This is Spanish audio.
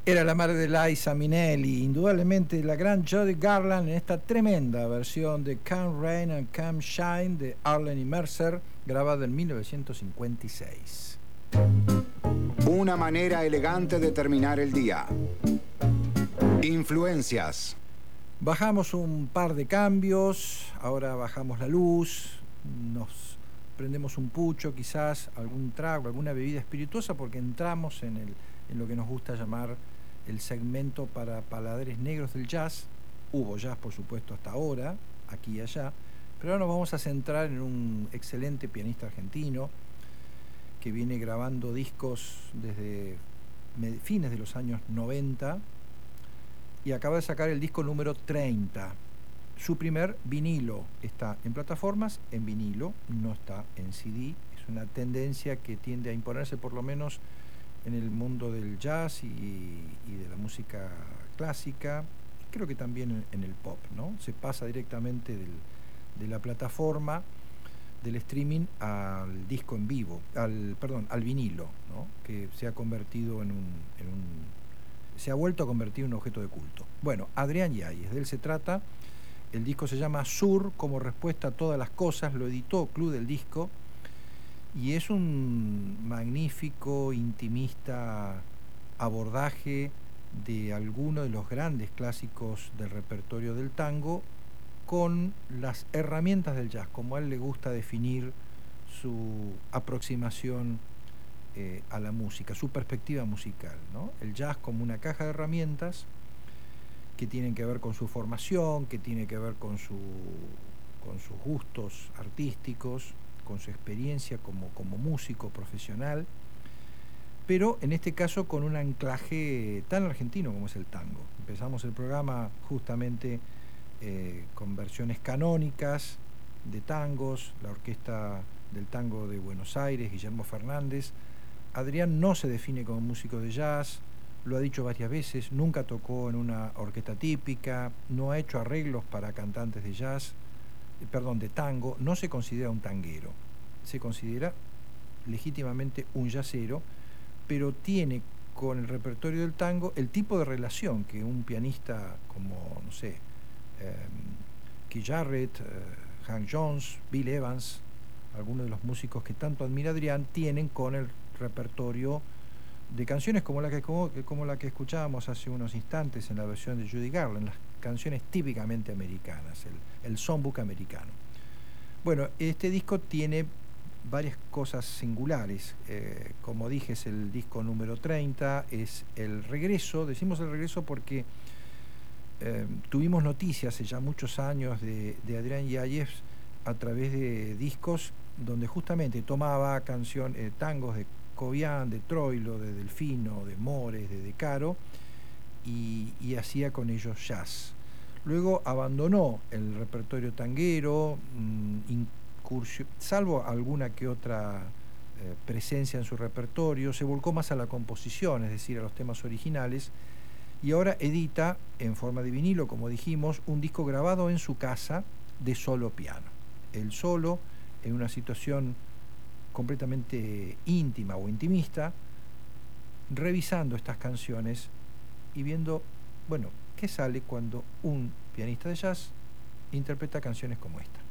Era la madre de Liza Minnelli, indudablemente la gran Judy Garland en esta tremenda versión de Come Rain and Come Shine de Arlen y Mercer, grabada en 1956. Una manera elegante de terminar el día. Influencias. Bajamos un par de cambios, ahora bajamos la luz, nos prendemos un pucho, quizás algún trago, alguna bebida espirituosa, porque entramos en lo que nos gusta llamar el segmento para paladares negros del jazz. Hubo jazz, por supuesto, hasta ahora, aquí y allá, pero ahora nos vamos a centrar en un excelente pianista argentino que viene grabando discos desde fines de los años 90 y acaba de sacar el disco número 30. Su primer vinilo está en plataformas, en vinilo, no está en CD. Es una tendencia que tiende a imponerse por lo menos en el mundo del jazz y de la música clásica, creo que también en el pop, ¿no? Se pasa directamente de la plataforma, del streaming al disco en vivo, al vinilo, ¿no? Que se ha convertido se ha vuelto a convertir en un objeto de culto. Bueno, Adrián Yáñez, de él se trata. El disco se llama Sur, como respuesta a todas las cosas, lo editó Club del Disco, y es un magnífico, intimista abordaje de algunos de los grandes clásicos del repertorio del tango con las herramientas del jazz, como a él le gusta definir su aproximación a la música, su perspectiva musical, ¿no? El jazz como una caja de herramientas que tienen que ver con su formación, que tiene que ver con sus gustos artísticos, con su experiencia como músico profesional, pero en este caso con un anclaje tan argentino como es el tango. Empezamos el programa justamente con versiones canónicas de tangos, la Orquesta del Tango de Buenos Aires, Guillermo Fernández. Adrián no se define como músico de jazz, lo ha dicho varias veces, nunca tocó en una orquesta típica, no ha hecho arreglos para cantantes de jazz, de tango, no se considera un tanguero, se considera legítimamente un jazzero, pero tiene con el repertorio del tango el tipo de relación que un pianista como, no sé, Keith Jarrett, Hank Jones, Bill Evans, algunos de los músicos que tanto admira Adrián, tienen con el repertorio de canciones como la que escuchábamos hace unos instantes en la versión de Judy Garland, las canciones típicamente americanas, el songbook americano. Bueno, este disco tiene varias cosas singulares. Como dije, es el disco número 30, es el regreso, decimos el regreso porque tuvimos noticias hace ya muchos años de Adrián Yáñez a través de discos donde justamente tomaba tangos de Cobian, de Troilo, de Delfino, de Mores, de De Caro, y hacía con ellos jazz. Luego abandonó el repertorio tanguero, salvo alguna que otra presencia en su repertorio, se volcó más a la composición, es decir, a los temas originales, y ahora edita en forma de vinilo, como dijimos, un disco grabado en su casa de solo piano. El solo, en una situación completamente íntima o intimista, revisando estas canciones y viendo, bueno, qué sale cuando un pianista de jazz interpreta canciones como esta.